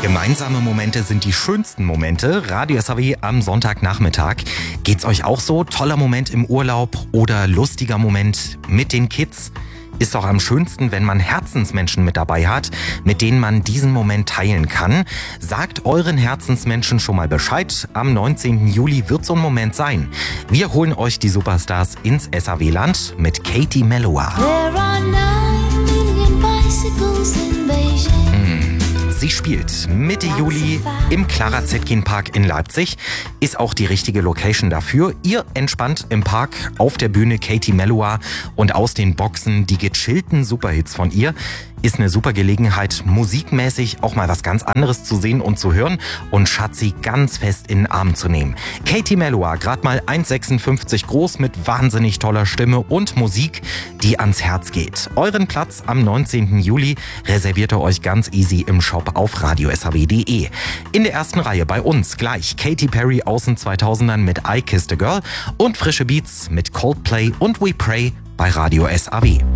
Gemeinsame Momente sind die schönsten Momente. Radio SAW am Sonntagnachmittag. Geht's euch auch so? Toller Moment im Urlaub oder lustiger Moment mit den Kids? Ist doch am schönsten, wenn man Herzensmenschen mit dabei hat, mit denen man diesen Moment teilen kann. Sagt euren Herzensmenschen schon mal Bescheid. Am 19. Juli wird so ein Moment sein. Wir holen euch die Superstars ins SAW-Land mit Katie Melua. There are 9 million bicycles in Beijing. Sie spielt Mitte Juli im Clara Zetkin Park in Leipzig. Ist auch die richtige Location dafür. Ihr entspannt im Park, auf der Bühne Katie Melua und aus den Boxen die gechillten Superhits von ihr. Ist eine super Gelegenheit, musikmäßig auch mal was ganz anderes zu sehen und zu hören und Schatzi ganz fest in den Arm zu nehmen. Katie Melua, gerade mal 1,56 groß mit wahnsinnig toller Stimme und Musik, die ans Herz geht. Euren Platz am 19. Juli reserviert ihr euch ganz easy im Shop auf radiosaw.de. In der ersten Reihe bei uns gleich Katy Perry aus den 2000ern mit I Kissed a Girl und frische Beats mit Coldplay und We Pray bei Radio SAW.